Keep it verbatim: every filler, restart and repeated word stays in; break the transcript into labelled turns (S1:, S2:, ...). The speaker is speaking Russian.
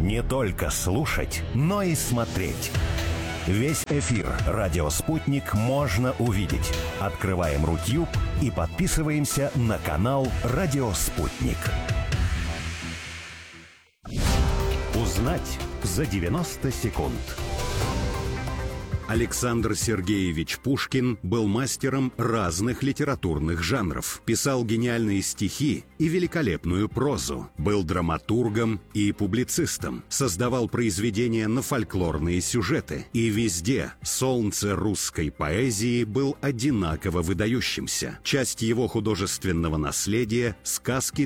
S1: Не только слушать, но и смотреть. Весь эфир «Радио Спутник» можно увидеть. Открываем Рутьюб и подписываемся на канал «Радио Спутник». Узнать за девяносто секунд.
S2: Александр Сергеевич Пушкин был мастером разных литературных жанров. Писал гениальные стихи и великолепную прозу. Был драматургом и публицистом. Создавал произведения на фольклорные сюжеты. И везде солнце русской поэзии был одинаково выдающимся. Часть его художественного наследия — сказки